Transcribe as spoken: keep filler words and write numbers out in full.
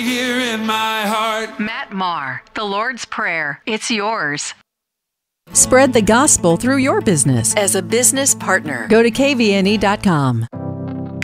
Here in my heart. Matt Maher, The Lord's Prayer. It's yours. Spread the gospel through your business as a business partner. Go to K V N E dot com.